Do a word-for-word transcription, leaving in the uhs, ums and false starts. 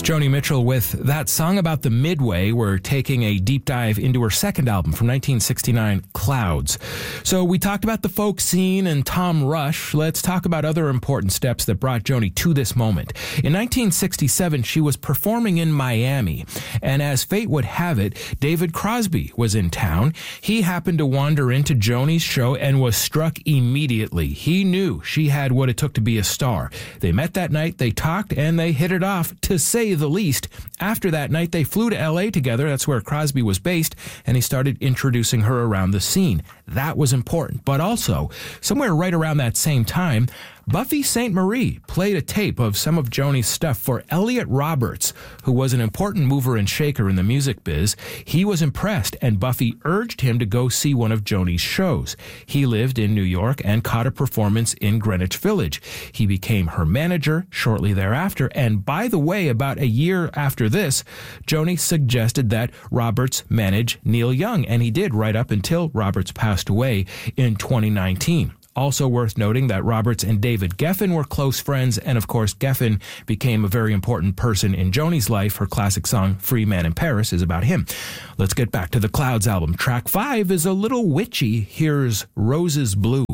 Joni Mitchell with that song about the Midway. We're taking a deep dive into her second album from nineteen sixty-nine, Clouds. So we talked about the folk scene and Tom Rush. Let's talk about other important steps that brought Joni to this moment. In nineteen sixty-seven, she was performing in Miami, and as fate would have it, David Crosby was in town. He happened to wander into Joni's show and was struck immediately. He knew she had what it took to be a star. They met that night, they talked, and they hit it off, to say the least. After that night, they flew to L A together. That's where Crosby was based, and he started introducing her around the scene. That was important. But also, somewhere right around that same time, Buffy Sainte Marie played a tape of some of Joni's stuff for Elliot Roberts, who was an important mover and shaker in the music biz. He was impressed, and Buffy urged him to go see one of Joni's shows. He lived in New York and caught a performance in Greenwich Village. He became her manager shortly thereafter, and by the way, about a year after this, Joni suggested that Roberts manage Neil Young, and he did right up until Roberts passed away in twenty nineteen. Also worth noting that Roberts and David Geffen were close friends, and of course Geffen became a very important person in Joni's life. Her classic song, Free Man in Paris, is about him. Let's get back to the Clouds album. Track five is a little witchy. Here's Roses Blue.